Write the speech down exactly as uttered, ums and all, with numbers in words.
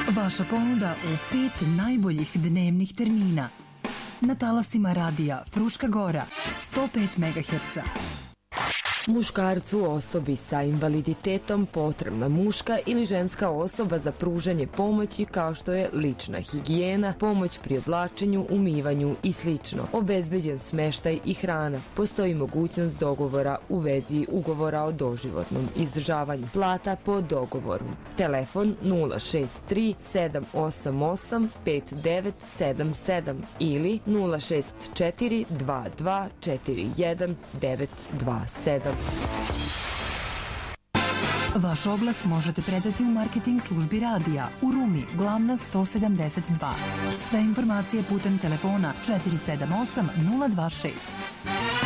Vaša ponuda u pet najboljih dnevnih termina. Na talasima radija Fruška Gora, sto pet megaherca. Muškarcu, osobi sa invaliditetom, potrebna muška ili ženska osoba za pružanje pomoći kao što je lična higijena, pomoć pri oblačenju, umivanju i slično. Obezbeđen smeštaj i hrana. Postoji mogućnost dogovora u vezi ugovora o doživotnom izdržavanju. Plata po dogovoru. Telefon nula šest tri sedam osam osam pet devet sedam sedam ili nula šest četiri dva dva četiri jedan devet dva sedam. Vaš oglas možete predati u marketing službi radija u Rumi, Glavna sto sedamdeset dva. Sve informacije putem telefona četiri sedam osam nula dva šest.